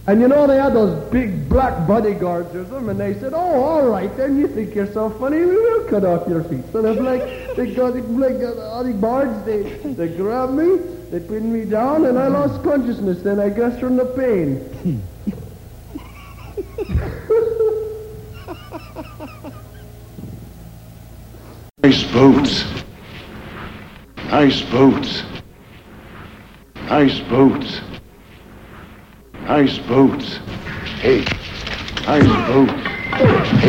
And you know, they had those big black bodyguards or something, and they said, oh, all right, then you think you're so funny, we will cut off your feet. So they're like all the guards, they grabbed me, they pinned me down, and I lost consciousness then, I guess, from the pain. Nice boots. Nice boots. Nice boots. Nice boots. Hey. Nice boots.